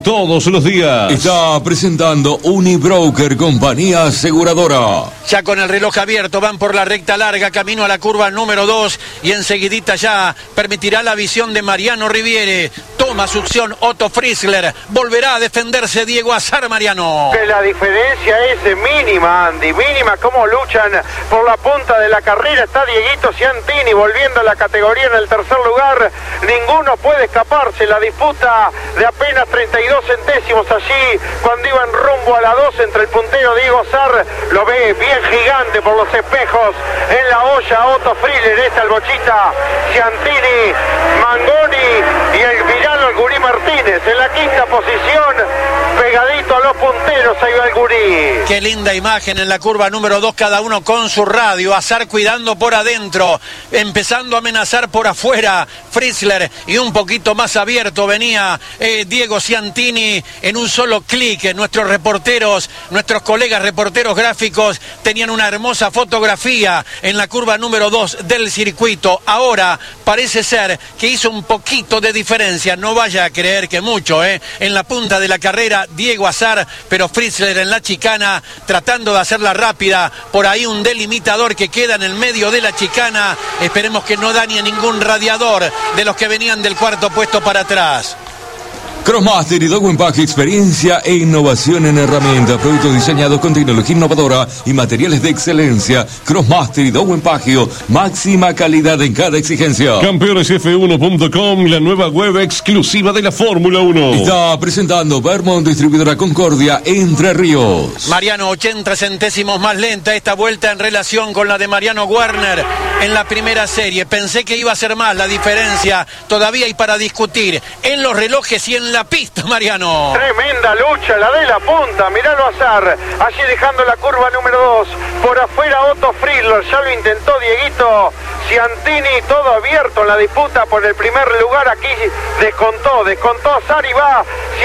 todos los días. Está presentando Unibroker, compañía aseguradora. Ya con el reloj abierto van por la recta larga, camino a la curva número 2 y enseguidita ya permitirá la visión de Mariano Riviere. Toma succión Otto Frizzler, volverá a defenderse Diego Azar, Mariano. Que la diferencia es mínima, Andy, mínima. Cómo luchan por la punta de la carrera. Está Dieguito Ciantini volviendo a la categoría en el tercer lugar. Ninguno puede escaparse. La disputa de apenas 32 centésimos allí cuando iban rumbo a la 2 entre el puntero Diego Azar. Lo ve bien gigante por los espejos en la olla Otto Frizzler. Está el Bochita, Ciantini, Mangoni y el Viralo, el Gurí Martínez en la quinta posición, pegadito a los punteros. Ahí va el Gurí. Qué linda imagen en la curva número 2, cada uno con su radio. Azar cuidando por adentro, empezando a amenazar por afuera Frizzler, y un poquito más abierto venía Diego Ciantini en un solo clic. Nuestros reporteros, nuestros colegas reporteros gráficos tenían una hermosa fotografía en la curva número 2 del circuito. Ahora parece ser que hizo un poquito de diferencia, no vaya a creer que mucho, en la punta de la carrera Diego Azar, pero Frizzler en la chicana tratando de hacerla rápida. Por ahí un delimitador que queda en el medio de la chicana. Esperemos que no dañe ningún radiador de los que venían del cuarto puesto para atrás. Crossmaster y Dogwin Pack, experiencia e innovación en herramientas, productos diseñados con tecnología innovadora y materiales de excelencia. Crossmaster y Dogwin Paggio, máxima calidad en cada exigencia. Campeonesf1.com, la nueva web exclusiva de la Fórmula 1. Está presentando Vermont Distribuidora Concordia, Entre Ríos. Mariano, 80 centésimos más lenta esta vuelta en relación con la de Mariano Werner en la primera serie. Pensé que iba a ser más la diferencia. Todavía hay para discutir en los relojes y en la pista, Mariano. Tremenda lucha, la de la punta. Miralo Azar, allí dejando la curva número 2. Por afuera Otto Frizzler, ya lo intentó Dieguito Ciantini, todo abierto en la disputa por el primer lugar. Aquí descontó Azar y va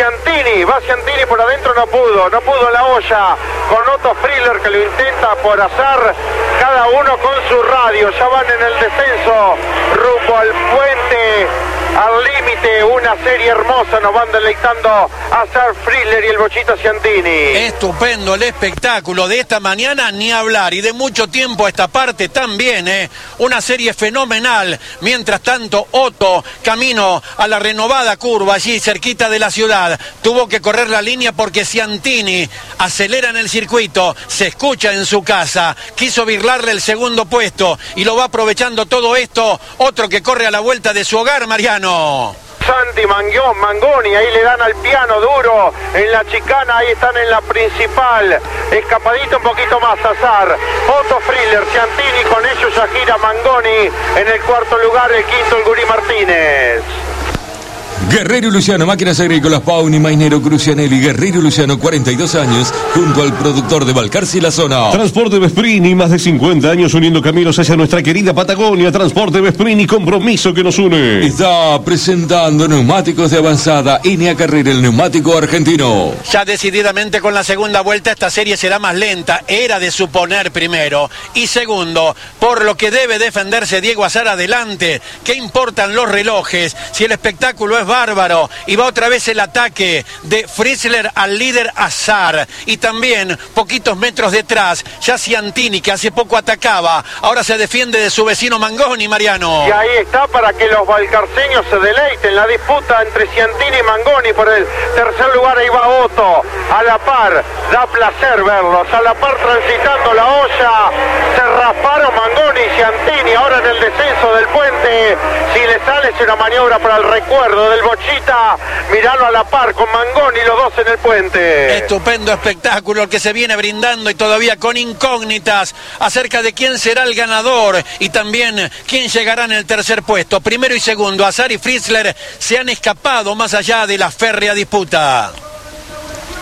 Ciantini por adentro, no pudo la olla con Otto Frizzler que lo intenta por Azar, cada uno con su radio. Ya van en el descenso rumbo al puente, al límite. Una serie hermosa, nos van deleitando Azar, Frizzler y el Bochita Ciantini. Estupendo el espectáculo de esta mañana, ni hablar, y de mucho tiempo a esta parte también, una serie fenomenal. Mientras tanto, Otto, camino a la renovada curva allí cerquita de la ciudad, tuvo que correr la línea porque Ciantini acelera en el circuito, se escucha en su casa, quiso birlarle el segundo puesto y lo va aprovechando todo esto. Otro que corre a la vuelta de su hogar, Mariano. Santi Mangoni, ahí le dan al piano duro en la chicana, ahí están en la principal, escapadito un poquito más Azar, Otto Frizzler, Ciantini, con ellos ya gira Mangoni en el cuarto lugar, el quinto el Gurí Martínez. Guerrero y Luciano, máquinas agrícolas, Pauni, Mainero, Crucianelli. Guerrero y Luciano, 42 años, junto al productor de Balcarce y la zona. Transporte Vesprini, más de 50 años uniendo caminos hacia nuestra querida Patagonia. Transporte Vesprini, compromiso que nos une. Está presentando neumáticos de avanzada, Inia Carrera, el neumático argentino. Ya decididamente con la segunda vuelta esta serie será más lenta, era de suponer primero. Y segundo, por lo que debe defenderse Diego Azar adelante. ¿Qué importan los relojes si el espectáculo es bárbaro? Y va otra vez el ataque de Frizzler al líder Azar. Y también, poquitos metros detrás, ya Ciantini, que hace poco atacaba, ahora se defiende de su vecino Mangoni, Mariano. Y ahí está para que los balcarceños se deleiten. La disputa entre Ciantini y Mangoni por el tercer lugar. Ahí va Otto, a la par, da placer verlos, a la par transitando la olla. Se rasparon Mangoni y Ciantini, ahora en el descenso del puente. Si le sale es una maniobra para el recuerdo del Bochita. Miralo a la par con Mangoni, los dos en el puente. Estupendo espectáculo que se viene brindando y todavía con incógnitas acerca de quién será el ganador y también quién llegará en el tercer puesto. Primero y segundo, Azar y Frizzler se han escapado más allá de la férrea disputa.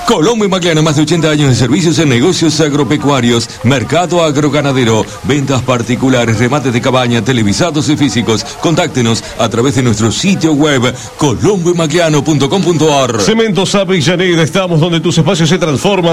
Colombo y Magliano, más de 80 años de servicios en negocios agropecuarios, mercado agroganadero, ventas particulares, remates de cabaña, televisados y físicos. Contáctenos a través de nuestro sitio web colomboymagliano.com.ar. Cementos Avellaneda, estamos donde tus espacios se transforman.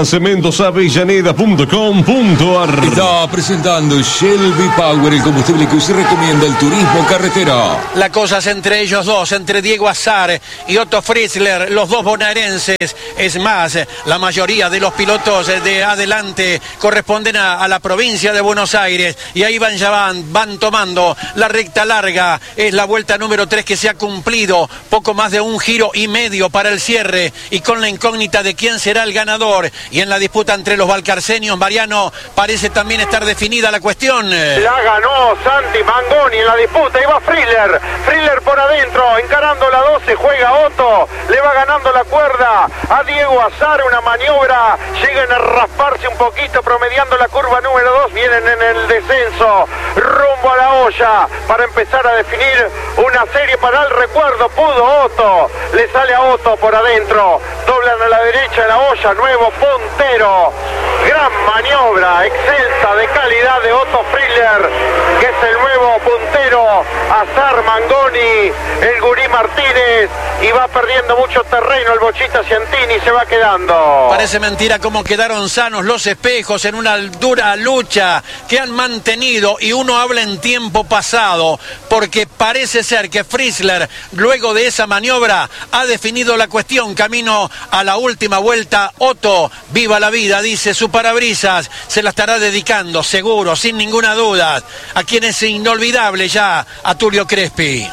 cementosavellaneda.com.ar. Está presentando Shelby Power, el combustible que usted recomienda el turismo carretera. La cosa es entre ellos dos, entre Diego Azar y Otto Fritzler, los dos bonaerenses. Es más, la mayoría de los pilotos de adelante corresponden a la provincia de Buenos Aires y ahí van tomando la recta larga. Es la vuelta número 3 que se ha cumplido, poco más de 1,5 giros para el cierre y con la incógnita de quién será el ganador. Y en la disputa entre los valcarceños, Mariano, parece también estar definida la cuestión. La ganó Santi Mangoni en la disputa, y va Fritzler por adentro, encarando la 12, juega Otto, le va ganando la cuerda a Diego Azar, una maniobra, llegan a rasparse un poquito promediando la curva número 2, vienen en el descenso, rumbo a la olla, para empezar a definir una serie para el recuerdo. Pudo Otto, le sale a Otto por adentro, doblan a la derecha de la olla, nuevo puntero, gran maniobra, excelsa de calidad de Otto Fritzler, que es el nuevo puntero. Azar, Mangoni, el Gurí Martínez, y va perdiendo mucho terreno el Bochita Ciantini, se va quedando. Parece mentira cómo quedaron sanos los espejos en una dura lucha que han mantenido, y uno habla en tiempo pasado, porque parece ser que Fritzler, luego de esa maniobra, ha definido la cuestión camino a la última vuelta. Otto, viva la vida, dice su parabrisas, se la estará dedicando, seguro, sin ninguna duda, a quien es inolvidable ya, a Tulio Crespi.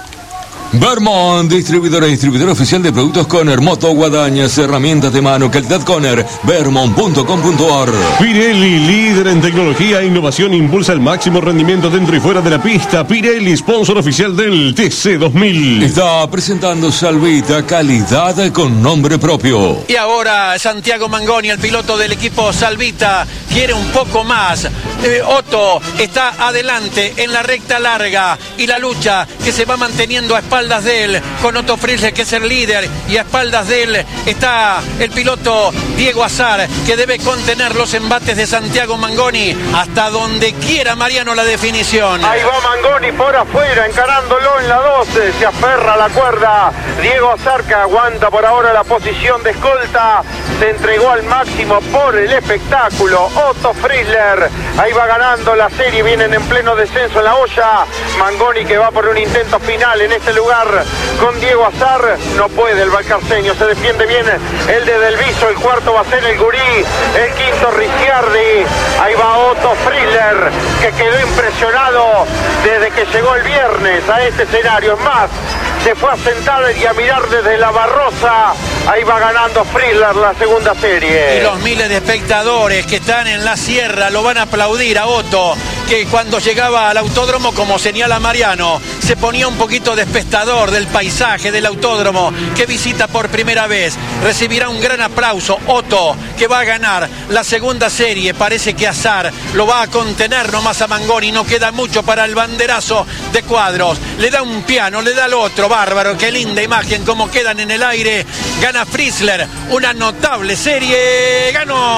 Vermont, distribuidor oficial de productos Conner, moto, guadañas, herramientas de mano, calidad Conner, vermont.com.ar. Pirelli, líder en tecnología e innovación, impulsa el máximo rendimiento dentro y fuera de la pista. Pirelli, sponsor oficial del TC2000. Está presentando Salvita, calidad con nombre propio. Y ahora Santiago Mangoni, el piloto del equipo Salvita, quiere un poco más. Otto está adelante en la recta larga y la lucha que se va manteniendo a espaldas de él, con Otto Fritzler, que es el líder, y a espaldas de él está el piloto Diego Azar, que debe contener los embates de Santiago Mangoni hasta donde quiera, Mariano, la definición. Ahí va Mangoni por afuera, encarándolo en la 12, se aferra a la cuerda Diego Azar, que aguanta por ahora la posición de escolta, se entregó al máximo por el espectáculo. Otto Fritzler, ahí va ganando la serie, vienen en pleno descenso en la olla. Mangoni, que va por un intento final en este lugar con Diego Azar, no puede el valcarceño, se defiende bien el de Delviso, el cuarto va a ser el Gurí, el quinto Ricciardi, ahí va Otto Fritzler, que quedó impresionado desde que llegó el viernes a este escenario. Es más, se fue a sentar y a mirar desde la Barrosa. Ahí va ganando Fritzler la segunda serie. Y los miles de espectadores que están en la sierra lo van a aplaudir a Otto, que cuando llegaba al autódromo, como señala Mariano, se ponía un poquito de espectador del paisaje del autódromo que visita por primera vez. Recibirá un gran aplauso Otto, que va a ganar la segunda serie. Parece que Azar lo va a contener nomás a Mangoni, no queda mucho para el banderazo de cuadros. Le da un piano, le da el otro, bárbaro, qué linda imagen, cómo quedan en el aire. Gana Fritzler, una notable serie,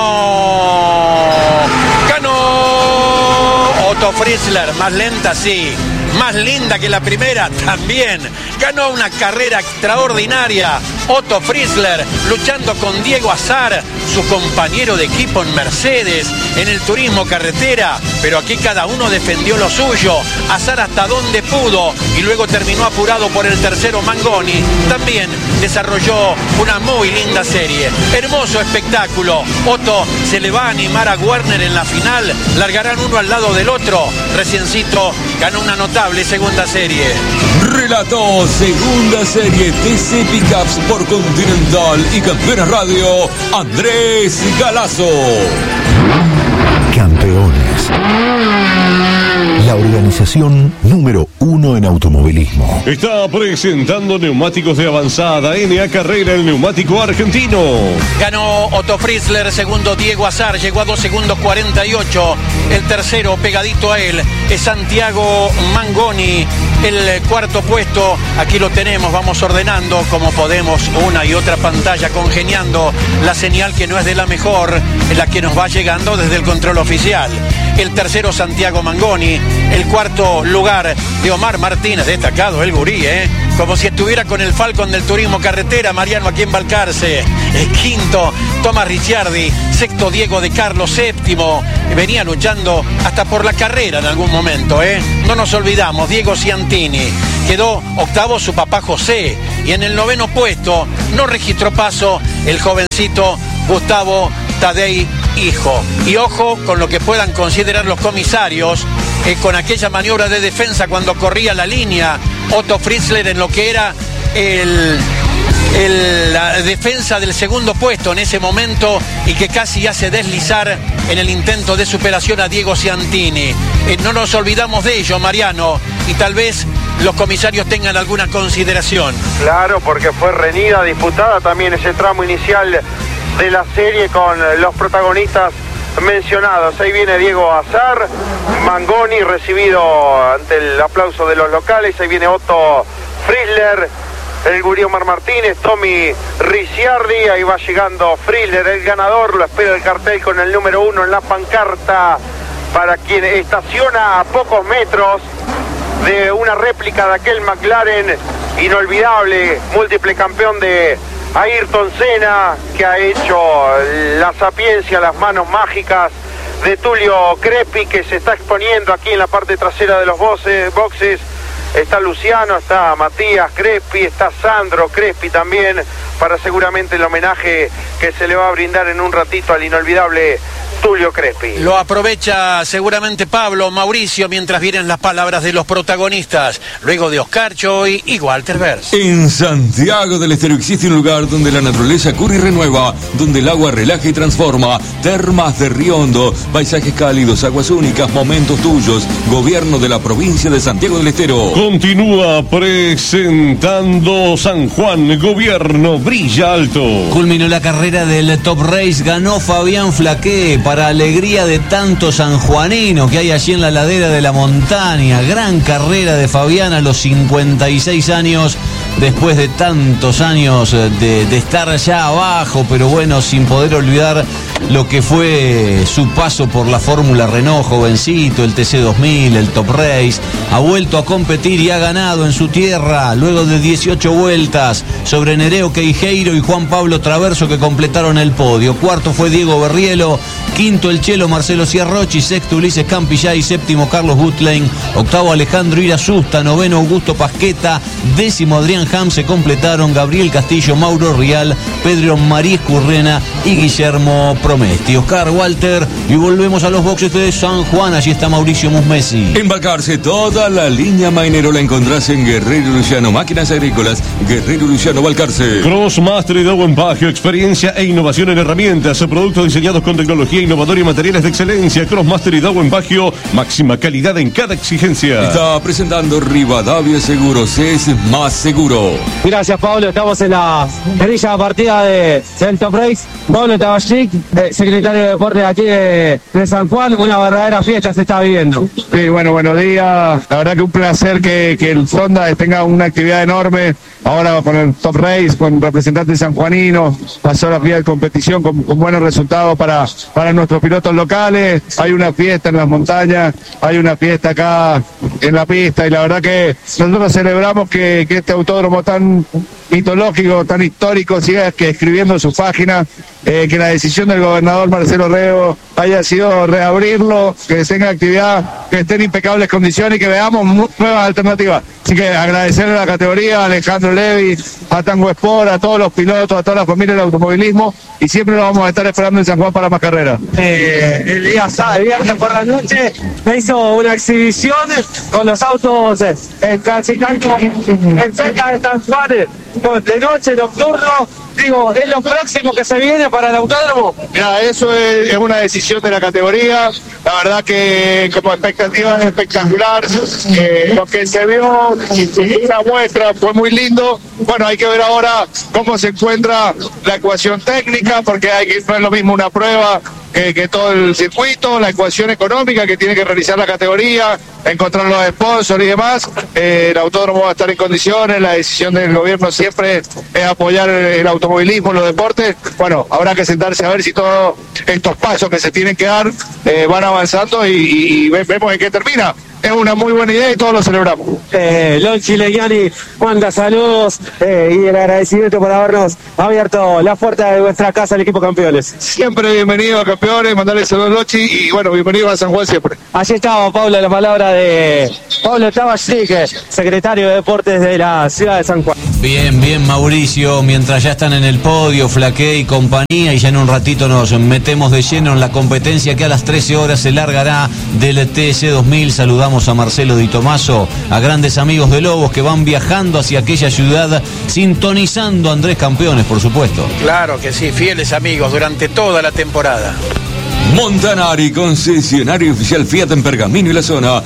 ganó Otto Fritzler, más lenta sí, más linda que la primera también, ganó una carrera extraordinaria. Otto Fritzler luchando con Diego Azar, su compañero de equipo en Mercedes, en el turismo carretera, pero aquí cada uno defendió lo suyo. Azar hasta donde pudo y luego terminó apurado por el tercero Mangoni. También desarrolló una muy linda serie, hermoso espectáculo. Otto se le va a animar a Werner en la final, largarán uno al lado del otro. Reciencito ganó una notable segunda serie. Relató segunda serie TC Pickups por Continental y Campeones Radio, Andrés Galazo. Campeones. la organización número 1 en automovilismo. Está presentando neumáticos de avanzada NA Carrera, el neumático argentino. Ganó Otto Frizzler, segundo Diego Azar, llegó a 2 segundos 48. El tercero, pegadito a él, es Santiago Mangoni. El cuarto puesto, aquí lo tenemos, vamos ordenando como podemos una y otra pantalla, congeniando la señal que no es de la mejor, en la que nos va llegando desde el control oficial. El tercero, Santiago Mangoni. El cuarto lugar de Omar Martínez, destacado el gurí, como si estuviera con el Falcon del Turismo Carretera, Mariano, aquí en Balcarce. El quinto, Tomás Ricciardi. Sexto, Diego de Carlos. Séptimo, venía luchando hasta por la carrera en algún momento, No nos olvidamos, Diego Ciantini. Quedó octavo su papá José. Y en el noveno puesto, no registró paso el jovencito Gustavo Tadei Hijo. Y ojo con lo que puedan considerar los comisarios, con aquella maniobra de defensa cuando corría la línea Otto Frizzler en lo que era la defensa del segundo puesto en ese momento, y que casi hace deslizar en el intento de superación a Diego Ciantini. No nos olvidamos de ello, Mariano, y tal vez los comisarios tengan alguna consideración. Claro, porque fue reñida, disputada también ese tramo inicial de la serie con los protagonistas mencionados. Ahí viene Diego Azar, Mangoni recibido ante el aplauso de los locales. Ahí viene Otto Frizzler, el gurí Omar Martínez, Tommy Ricciardi. Ahí va llegando Frizzler, el ganador. Lo espera el cartel con el número 1 en la pancarta, para quien estaciona a pocos metros de una réplica de aquel McLaren inolvidable, múltiple campeón de Ayrton Senna, que ha hecho la sapiencia, las manos mágicas de Tulio Crespi, que se está exponiendo aquí en la parte trasera de los boxes. Está Luciano, está Matías Crespi, está Sandro Crespi también, para seguramente el homenaje que se le va a brindar en un ratito al inolvidable Tulio Crespi. Lo aprovecha seguramente Pablo Mauricio mientras vienen las palabras de los protagonistas, luego de Oscar Choy y Walter Vers. En Santiago del Estero existe un lugar donde la naturaleza cura y renueva, donde el agua relaja y transforma. Termas de Río Hondo, paisajes cálidos, aguas únicas, momentos tuyos. Gobierno de la provincia de Santiago del Estero. Continúa presentando San Juan, Gobierno brilla alto. Culminó la carrera del Top Race, ganó Fabián Flaqué, para alegría de tanto sanjuanino que hay allí en la ladera de la montaña. Gran carrera de Fabián a los 56 años, después de tantos años de estar ya abajo, pero bueno, sin poder olvidar lo que fue su paso por la Fórmula Renault, jovencito, el TC2000, el Top Race. Ha vuelto a competir y ha ganado en su tierra luego de 18 vueltas sobre Nereo Queijeiro y Juan Pablo Traverso, que completaron el podio. Cuarto fue Diego Berrielo, quinto el Chelo Marcelo Ciarrochi, sexto Ulises Campillay, séptimo Carlos Butlein, octavo Alejandro Irasusta, noveno Augusto Pasqueta, décimo Adrián Ham. Se completaron Gabriel Castillo, Mauro Rial, Pedro María Currena y Guillermo Promesti. Oscar, Walter, y volvemos a los boxes de San Juan. Allí está Mauricio Musmesi. Embarcarse, toda la línea Mainero la encontrás en Guerrero Luciano, máquinas agrícolas, Guerrero Luciano Balcarce. Crossmaster y Dawen Pagio, experiencia e innovación en herramientas, productos diseñados con tecnología innovadora y materiales de excelencia. Crossmaster y Dawen Pagio, máxima calidad en cada exigencia. Está presentando Rivadavia Seguros, es más seguro. Gracias, Pablo. Estamos en la grilla partida del Top Race. Pablo Taballic, secretario de Deportes aquí de San Juan. Una verdadera fiesta se está viviendo. Sí, bueno, buenos días. La verdad que un placer que el Sonda tenga una actividad enorme. Ahora con el Top Race, con representantes sanjuaninos, pasó la final de competición con buenos resultados para nuestros pilotos locales. Hay una fiesta en las montañas, hay una fiesta acá en la pista, y la verdad que nosotros celebramos que este autódromo tan mitológico, tan histórico, siga escribiendo su página, que la decisión del gobernador Marcelo Rego haya sido reabrirlo, que tenga actividad, que esté en impecables condiciones y que veamos nuevas alternativas. Así que agradecerle a la categoría, a Alejandro Levi, a Tango Sport, a todos los pilotos, a toda la familia del automovilismo, y siempre lo vamos a estar esperando en San Juan para más carreras. El viernes por la noche me hizo una exhibición con los autos transitando en cerca de San Juan. de noche, nocturno. Digo, ¿es lo próximo que se viene para el autódromo? Mira, eso es una decisión de la categoría. La verdad que como expectativa es espectacular. Lo que se vio, una muestra, fue muy lindo. Bueno, hay que ver ahora cómo se encuentra la ecuación técnica, porque no es lo mismo una prueba que todo el circuito, la ecuación económica que tiene que realizar la categoría, encontrar los sponsors y demás. El autódromo va a estar en condiciones, la decisión del gobierno siempre es apoyar el automovilismo, los deportes. Bueno, habrá que sentarse a ver si todos estos pasos que se tienen que dar van avanzando y vemos en qué termina. Es una muy buena idea y todos lo celebramos. Lonchi Legnani manda saludos y el agradecimiento por habernos abierto la puerta de nuestra casa al equipo campeones. Siempre bienvenido a campeones, mandarle saludos a Lonchi y bueno, bienvenido a San Juan siempre. Allí estaba, Pablo, la palabra de Pablo Tabachnik, secretario de Deportes de la ciudad de San Juan. Bien, Mauricio, mientras ya están en el podio, Flaqué y compañía, y ya en un ratito nos metemos de lleno en la competencia que a las 13 horas se largará del TC 2000. Saludamos a Marcelo Di Tomaso, a grandes amigos de Lobos que van viajando hacia aquella ciudad, sintonizando a Andrés Campeones, por supuesto. Claro que sí, fieles amigos durante toda la temporada. Montanari, concesionario oficial Fiat en Pergamino y la zona.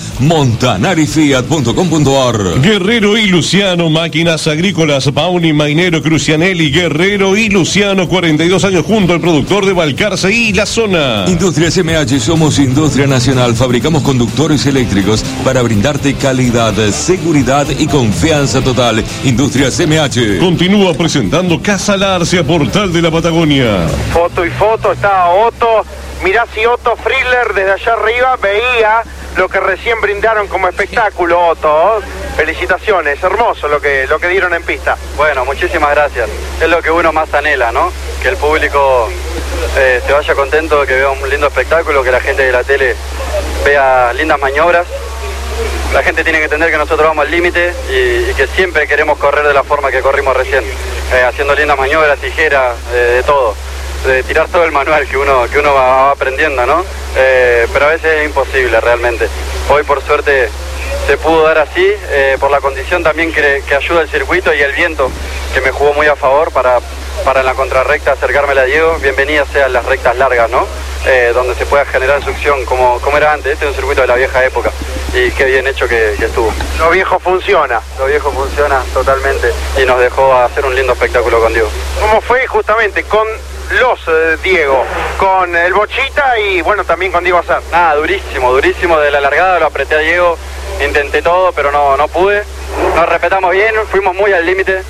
montanarifiat.com.ar. Guerrero y Luciano, máquinas agrícolas, Pauni, Mainero, Crucianelli, Guerrero y Luciano, 42 años junto al productor de Balcarce y la zona. Industrias MH, somos industria nacional, fabricamos conductores eléctricos para brindarte calidad, seguridad y confianza total. Industrias MH. Continúa presentando Casa Larcia, Portal de la Patagonia. Foto y foto, estaba Otto. Mirá si Otto Friedler desde allá arriba veía lo que recién brindaron como espectáculo, Otto. Felicitaciones, hermoso lo que dieron en pista. Bueno, muchísimas gracias. Es lo que uno más anhela, ¿no? Que el público se vaya contento, que vea un lindo espectáculo, que la gente de la tele vea lindas maniobras. La gente tiene que entender que nosotros vamos al límite y que siempre queremos correr de la forma que corrimos recién, haciendo lindas maniobras, tijeras, de todo. De tirar todo el manual que uno va aprendiendo, ¿no? Pero a veces es imposible realmente. Hoy por suerte se pudo dar así, por la condición también que ayuda el circuito y el viento, que me jugó muy a favor para en la contrarrecta acercármela a Diego. Bienvenidas sean las rectas largas, ¿no? Donde se pueda generar succión como era antes. Este es un circuito de la vieja época y qué bien hecho que estuvo. Lo viejo funciona. Lo viejo funciona totalmente y nos dejó hacer un lindo espectáculo con Diego. ¿Cómo fue justamente con los Diego, con el Bochita y bueno, también con Diego Azar? Nada, durísimo de la largada, lo apreté a Diego, intenté todo, pero no pude. Nos respetamos bien, fuimos muy al límite.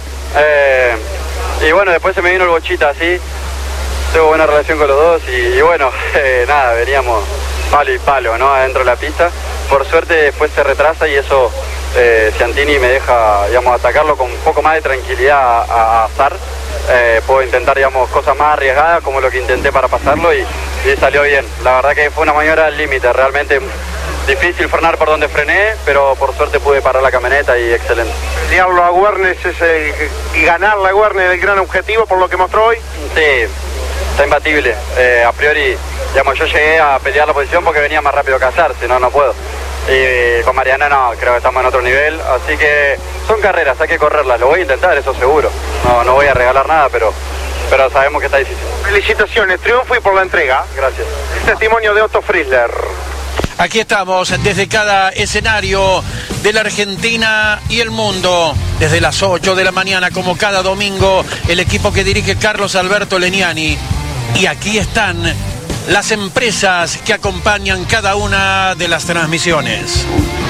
Y bueno, después se me vino el Bochita así. Tengo buena relación con los dos y bueno, nada, veníamos palo y palo, ¿no? Adentro de la pista. Por suerte después se retrasa y eso Ciantini me deja, digamos, atacarlo con un poco más de tranquilidad a Azar. Puedo intentar, digamos, cosas más arriesgadas como lo que intenté para pasarlo y salió bien. La verdad que fue una maniobra al límite, realmente difícil frenar por donde frené, pero por suerte pude parar la camioneta y excelente. Pelearlo a Wernes y ganar la Wernes es el gran objetivo por lo que mostró hoy. Sí, está imbatible. A priori, digamos, yo llegué a pelear la posición porque venía más rápido que Azar, si no, no puedo. Y con Mariana no, creo que estamos en otro nivel, así que son carreras, hay que correrlas, lo voy a intentar, eso seguro. No voy a regalar nada, pero sabemos que está difícil. Felicitaciones, triunfo y por la entrega. Gracias. Testimonio de Otto Friedler. Aquí estamos desde cada escenario de la Argentina y el mundo, desde las 8 de la mañana, como cada domingo, el equipo que dirige Carlos Alberto Legnani. Y aquí están las empresas que acompañan cada una de las transmisiones.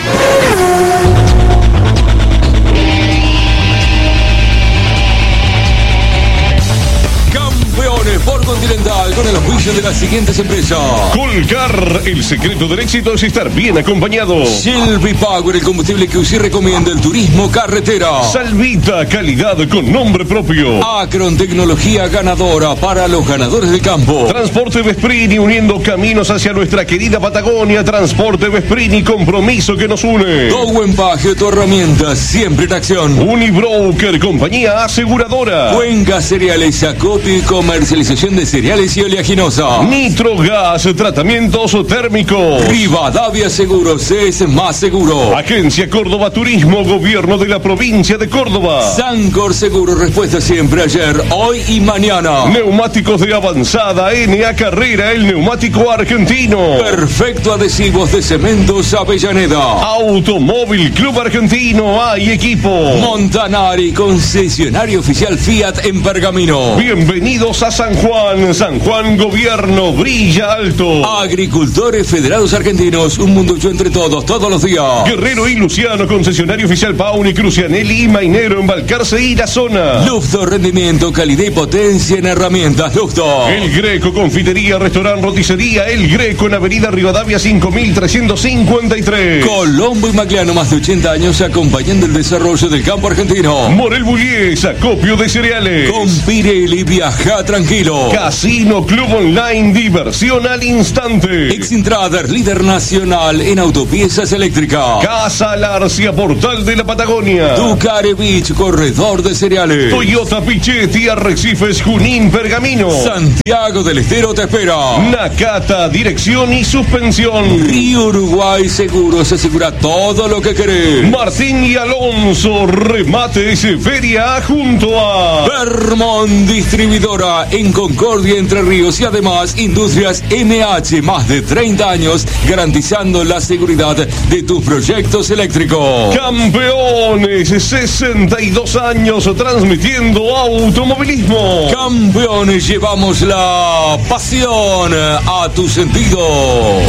Campeones por Continental con el apoyo de las siguientes empresas. Colcar, el secreto del éxito es estar bien acompañado. Silvi Power, el combustible que usted recomienda el turismo carretera. Salvita, calidad con nombre propio. Acron, tecnología ganadora para los ganadores del campo. Transporte Vesprini, uniendo caminos hacia nuestra querida Patagonia. Transporte Vesprini, compromiso que nos une. Dowen Paje, tu herramienta siempre en acción. Unibroker, compañía aseguradora. Cuenca Cereales, acopio y comercialización comercialización de cereales y oleaginosa. Nitrogas, tratamientos térmicos. Rivadavia Seguros es más seguro. Agencia Córdoba Turismo, Gobierno de la Provincia de Córdoba. Sancor Seguro, respuesta siempre, ayer, hoy y mañana. Neumáticos de avanzada, NA Carrera, el neumático argentino. Perfecto Adhesivos de Cementos Avellaneda. Automóvil Club Argentino, hay equipo. Montanari, concesionario oficial Fiat en Pergamino. Bienvenidos a San Juan. San Juan Gobierno, brilla alto. Agricultores Federados Argentinos, un mundo hecho entre todos, todos los días. Guerrero y Luciano, concesionario oficial Pauni, Crucianelli y Mainero en Balcarce y la zona. Lufto, rendimiento, calidad y potencia en herramientas. Lufto. El Greco, confitería, restaurante, roticería. El Greco en Avenida Rivadavia 5353. Colombo y Magliano, más de 80 años acompañando el desarrollo del campo argentino. Morel Bullies, acopio de cereales. Con Pirelli, viaja tranquilo. Casino Club Online, diversión al instante. Exintrader, líder nacional en autopiezas eléctricas. Casa Larcia, portal de la Patagonia. Ducare Beach, corredor de cereales. Toyota Pichetti, Arrecifes, Junín, Pergamino. Santiago del Estero te espera. Nakata, dirección y suspensión. Río Uruguay Seguros, asegura todo lo que querés. Martín y Alonso, remates, feria junto a Vermont Distribuidora en Concordia, Entre Ríos, y además Industrias MH, más de 30 años garantizando la seguridad de tus proyectos eléctricos. Campeones, 62 años transmitiendo automovilismo. Campeones, llevamos la pasión a tu sentido.